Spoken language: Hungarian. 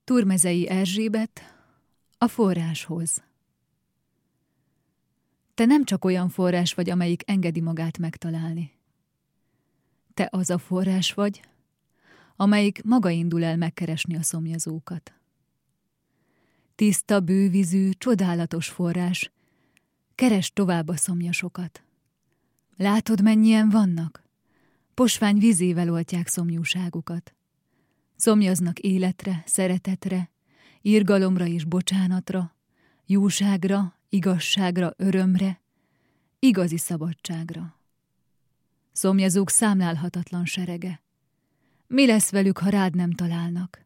Turmezei Erzsébet a forráshoz. Te nem csak olyan forrás vagy, amelyik engedi magát megtalálni. Te az a forrás vagy, amelyik maga indul el megkeresni a szomjazókat. Tiszta, bővízű, csodálatos forrás, keresd tovább a szomjasokat. Látod, mennyien vannak? Posvány vízével oltják szomjúságukat. Szomjaznak életre, szeretetre, irgalomra és bocsánatra, jóságra, igazságra, örömre, igazi szabadságra. Szomjazók számlálhatatlan serege. Mi lesz velük, ha rád nem találnak?